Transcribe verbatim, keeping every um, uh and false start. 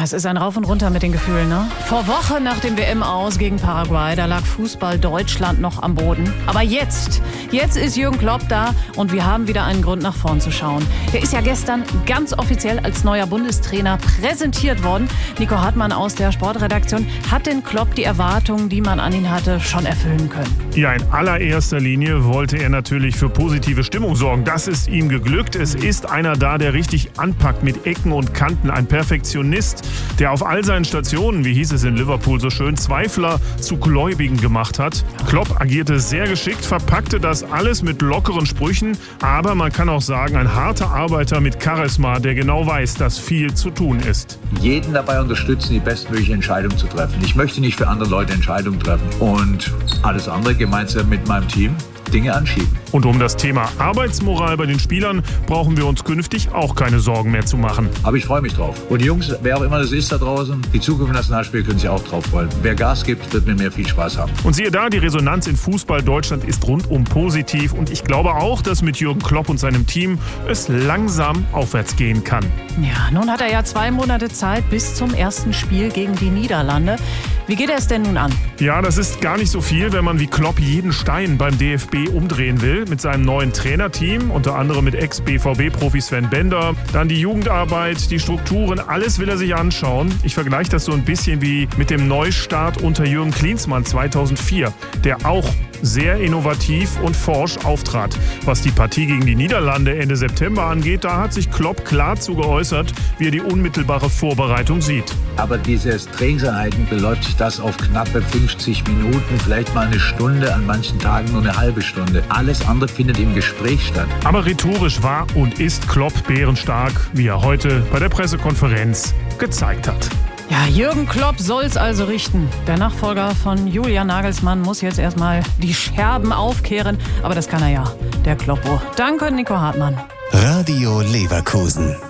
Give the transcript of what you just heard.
es ist ein Rauf und Runter mit den Gefühlen, ne? Vor Wochen nach dem W M-Aus gegen Paraguay, da lag Fußball Deutschland noch am Boden. Aber jetzt, jetzt ist Jürgen Klopp da und wir haben wieder einen Grund nach vorn zu schauen. Er ist ja gestern ganz offiziell als neuer Bundestrainer präsentiert worden. Nico Hartmann aus der Sportredaktion. Hat denn Klopp die Erwartungen, die man an ihn hatte, schon erfüllen können? Ja, in allererster Linie wollte er natürlich für positive Stimmung sorgen. Das ist ihm geglückt. Es ist einer da, der richtig anpackt mit Ecken und Kanten. Ein Perfektionist, der auf all seinen Stationen, wie hieß es in Liverpool so schön, Zweifler zu Gläubigen gemacht hat. Klopp agierte sehr geschickt, verpackte das alles mit lockeren Sprüchen. Aber man kann auch sagen, ein harter Arbeiter mit Charisma, der genau weiß, dass viel zu tun ist. Jeden dabei unterstützen, die bestmögliche Entscheidung zu treffen. Ich möchte nicht für andere Leute Entscheidungen treffen. Und alles andere gemeinsam mit meinem Team Dinge anschieben. Und um das Thema Arbeitsmoral bei den Spielern brauchen wir uns künftig auch keine Sorgen mehr zu machen. Aber ich freue mich drauf. Und die Jungs, wer auch immer das ist da draußen, die Zukunft im Nationalspiel können sich auch drauf freuen. Wer Gas gibt, wird mit mir viel Spaß haben. Und siehe da, die Resonanz in Fußball Deutschland ist rundum positiv. Und ich glaube auch, dass mit Jürgen Klopp und seinem Team es langsam aufwärts gehen kann. Ja, nun hat er ja zwei Monate Zeit bis zum ersten Spiel gegen die Niederlande. Wie geht er es denn nun an? Ja, das ist gar nicht so viel, wenn man wie Klopp jeden Stein beim D F B umdrehen will. Mit seinem neuen Trainerteam, unter anderem mit Ex-B V B-Profi Sven Bender. Dann die Jugendarbeit, die Strukturen, alles will er sich anschauen. Ich vergleiche das so ein bisschen wie mit dem Neustart unter Jürgen Klinsmann zweitausendvier, der auch sehr innovativ und forsch auftrat. Was die Partie gegen die Niederlande Ende September angeht, da hat sich Klopp klar zu geäußert, wie er die unmittelbare Vorbereitung sieht. Aber dieses Trainingseinheiten beläuft sich das auf knappe fünfzig Minuten, vielleicht mal eine Stunde, an manchen Tagen nur eine halbe Stunde. Alles andere findet im Gespräch statt. Aber rhetorisch war und ist Klopp bärenstark, wie er heute bei der Pressekonferenz gezeigt hat. Ja, Jürgen Klopp soll's also richten. Der Nachfolger von Julian Nagelsmann muss jetzt erstmal die Scherben aufkehren. Aber das kann er ja, der Kloppo. Danke, Nico Hartmann. Radio Leverkusen.